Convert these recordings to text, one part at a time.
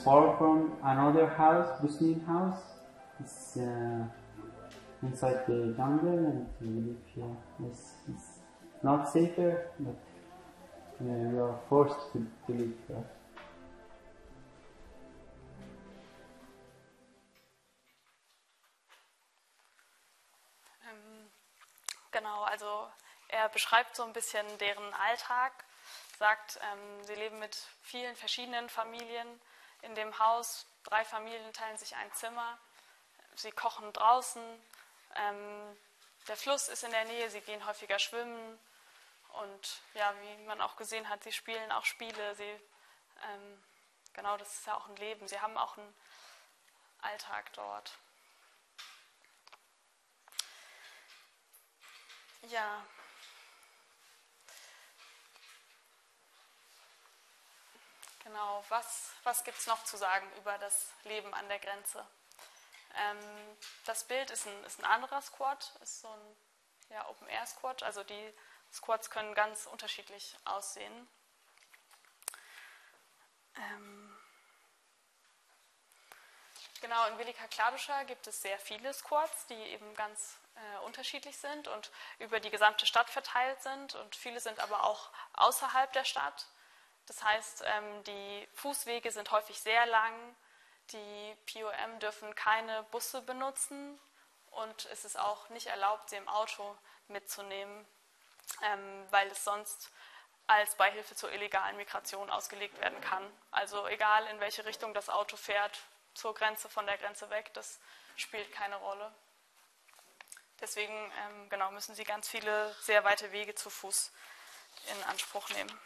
far from another house, Muslim house. It's inside the jungle, and we live here. It's not safer, but we are forced to live here. Genau, also er beschreibt so ein bisschen deren Alltag, sagt, sie leben mit vielen verschiedenen Familien in dem Haus. 3 Familien teilen sich ein Zimmer, sie kochen draußen, der Fluss ist in der Nähe, sie gehen häufiger schwimmen und ja, wie man auch gesehen hat, sie spielen auch Spiele, genau, das ist ja auch ein Leben, sie haben auch einen Alltag dort. Ja. Genau, was gibt es noch zu sagen über das Leben an der Grenze? Das Bild ist ein anderer Squad, ist so ein Open-Air-Squad, also die Squads können ganz unterschiedlich aussehen. Genau, in Velika Kladuša gibt es sehr viele Squads, die eben ganz unterschiedlich sind und über die gesamte Stadt verteilt sind und viele sind aber auch außerhalb der Stadt. Das heißt, die Fußwege sind häufig sehr lang, die POM dürfen keine Busse benutzen und es ist auch nicht erlaubt, sie im Auto mitzunehmen, weil es sonst als Beihilfe zur illegalen Migration ausgelegt werden kann. Also egal, in welche Richtung das Auto fährt, zur Grenze, von der Grenze weg, das spielt keine Rolle. Deswegen müssen sie ganz viele sehr weite Wege zu Fuß in Anspruch nehmen.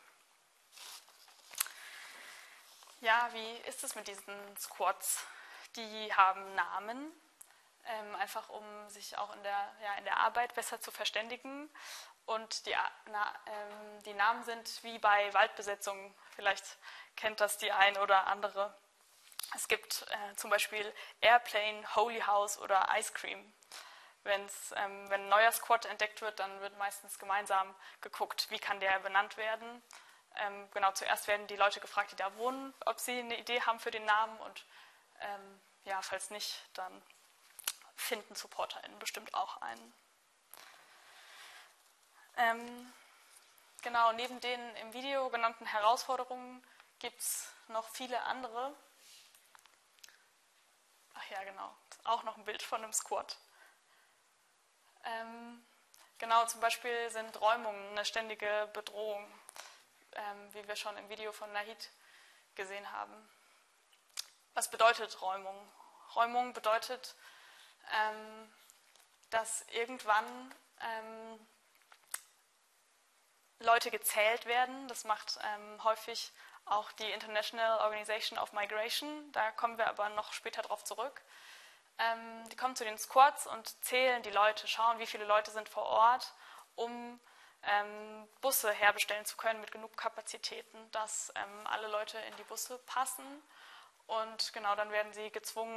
Ja, wie ist es mit diesen Squads? Die haben Namen, einfach um sich auch in der Arbeit besser zu verständigen. Und die Namen sind wie bei Waldbesetzungen, vielleicht kennt das die ein oder andere. Es gibt zum Beispiel Airplane, Holy House oder Ice Cream. Wenn ein neuer Squad entdeckt wird, dann wird meistens gemeinsam geguckt, wie kann der benannt werden. Zuerst werden die Leute gefragt, die da wohnen, ob sie eine Idee haben für den Namen und falls nicht, dann finden SupporterInnen bestimmt auch einen. Neben den im Video genannten Herausforderungen gibt es noch viele andere. Ach ja, genau, auch noch ein Bild von einem Squad. Zum Beispiel sind Räumungen eine ständige Bedrohung, wie wir schon im Video von Nahid gesehen haben. Was bedeutet Räumung? Räumung bedeutet, dass irgendwann Leute gezählt werden. Das macht häufig auch die International Organization of Migration. Da kommen wir aber noch später drauf zurück. Die kommen zu den Squads und zählen die Leute, schauen, wie viele Leute sind vor Ort, um Busse herbestellen zu können mit genug Kapazitäten, dass alle Leute in die Busse passen. Und dann werden sie gezwungen,